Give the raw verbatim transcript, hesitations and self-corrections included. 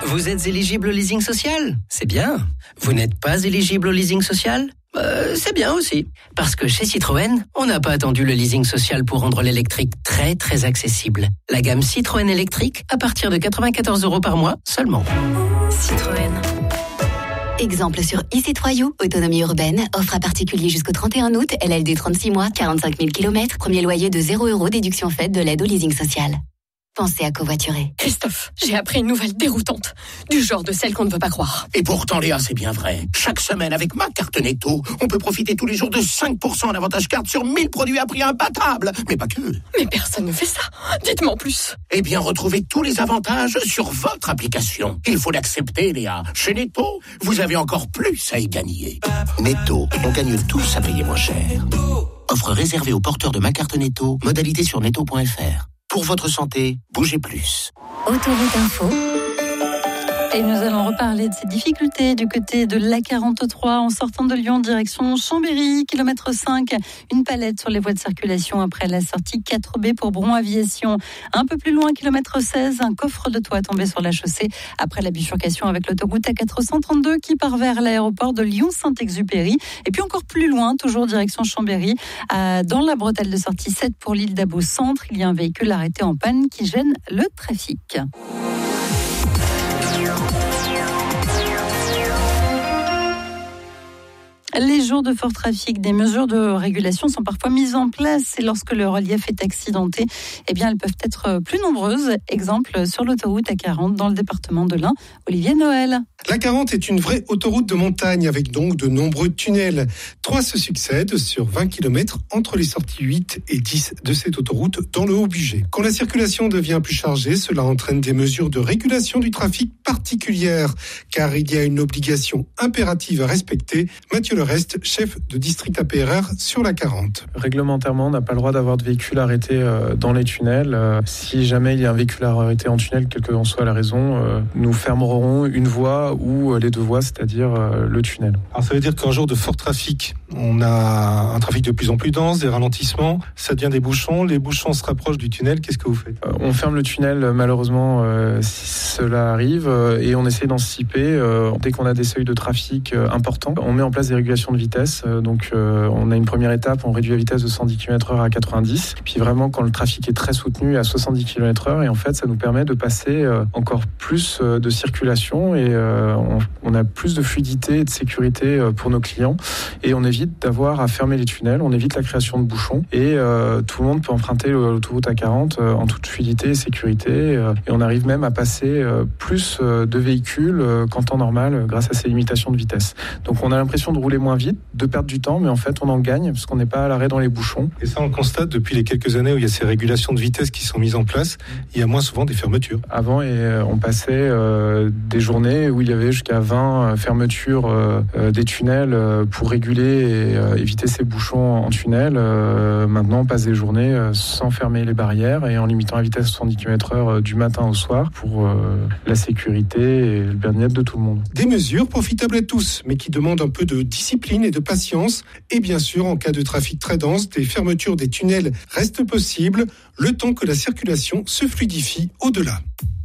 Vous êtes éligible au leasing social ? C'est bien. Vous n'êtes pas éligible au leasing social ? Euh, c'est bien aussi. Parce que chez Citroën, on n'a pas attendu le leasing social pour rendre l'électrique très très accessible. La gamme Citroën électrique à partir de quatre-vingt-quatorze euros par mois seulement. Citroën. Exemple sur e-C trois U, autonomie urbaine, offre à particulier jusqu'au trente et un août, L L D trente-six mois, quarante-cinq mille kilomètres, premier loyer de zéro euros, déduction faite de l'aide au leasing social. Pensez à covoiturer. Christophe, j'ai appris une nouvelle déroutante. Du genre de celle qu'on ne veut pas croire. Et pourtant, Léa, c'est bien vrai. Chaque semaine, avec ma carte Netto, on peut profiter tous les jours de cinq pour cent d'avantage carte sur mille produits à prix imbattable. Mais pas que. Mais personne ne fait ça. Dites-moi en plus. Eh bien, retrouvez tous les avantages sur votre application. Il faut l'accepter, Léa. Chez Netto, vous avez encore plus à y gagner. Netto, on gagne tous à payer moins cher. Offre réservée aux porteurs de ma carte Netto. Modalité sur netto point f r. Pour votre santé, bougez plus. Autoroute Info. Et nous allons reparler de ces difficultés du côté de l'A quarante-trois en sortant de Lyon, direction Chambéry, kilomètre cinq. Une palette sur les voies de circulation après la sortie quatre B pour Bron Aviation. Un peu plus loin, kilomètre seize, un coffre de toit tombé sur la chaussée après la bifurcation avec l'autoroute A quatre cent trente-deux qui part vers l'aéroport de Lyon-Saint-Exupéry. Et puis encore plus loin, toujours direction Chambéry, dans la bretelle de sortie sept pour l'île d'Abo Centre, il y a un véhicule arrêté en panne qui gêne le trafic. Les jours de fort trafic, des mesures de régulation sont parfois mises en place et lorsque le relief est accidenté, eh bien, elles peuvent être plus nombreuses. Exemple sur l'autoroute A quarante dans le département de l'Ain. Olivier Noël. L'A quarante est une vraie autoroute de montagne avec donc de nombreux tunnels. Trois se succèdent sur vingt kilomètres entre les sorties huit et dix de cette autoroute dans le Haut-Bugey. Quand la circulation devient plus chargée, cela entraîne des mesures de régulation du trafic particulières car il y a une obligation impérative à respecter. Mathieu Lerest, chef de district A P R R sur l'A quarante. Réglementairement, on n'a pas le droit d'avoir de véhicules arrêtés dans les tunnels. Si jamais il y a un véhicule arrêté en tunnel, quelle que en soit la raison, nous fermerons une voie ou les deux voies, c'est-à-dire le tunnel. Alors ça veut dire qu'un jour de fort trafic, on a un trafic de plus en plus dense, des ralentissements, ça devient des bouchons, les bouchons se rapprochent du tunnel, qu'est-ce que vous faites ? euh, On ferme le tunnel malheureusement euh, si cela arrive euh, et on essaie d'anticiper. Euh, dès qu'on a des seuils de trafic euh, importants, on met en place des régulations de vitesse. Euh, donc euh, on a une première étape, on réduit la vitesse de cent dix kilomètres heure à quatre-vingt-dix. Puis vraiment quand le trafic est très soutenu à soixante-dix kilomètres heure et en fait ça nous permet de passer euh, encore plus euh, de circulation et euh, On, on a plus de fluidité et de sécurité pour nos clients et on évite d'avoir à fermer les tunnels, on évite la création de bouchons et euh, tout le monde peut emprunter l'autoroute A quarante euh, en toute fluidité et sécurité euh, et on arrive même à passer euh, plus euh, de véhicules euh, qu'en temps normal euh, grâce à ces limitations de vitesse. Donc on a l'impression de rouler moins vite, de perdre du temps, mais en fait on en gagne parce qu'on n'est pas à l'arrêt dans les bouchons. Et ça on le constate depuis les quelques années où il y a ces régulations de vitesse qui sont mises en place, il y a moins souvent des fermetures. Avant et, euh, on passait euh, des journées où il y avait jusqu'à vingt fermetures euh, euh, des tunnels euh, pour réguler et euh, éviter ces bouchons en tunnel. Euh, maintenant, on passe des journées euh, sans fermer les barrières et en limitant la vitesse à soixante-dix kilomètres heure euh, du matin au soir pour euh, la sécurité et le bien-être de tout le monde. Des mesures profitables à tous, mais qui demandent un peu de discipline et de patience. Et bien sûr, en cas de trafic très dense, des fermetures des tunnels restent possibles, le temps que la circulation se fluidifie au-delà.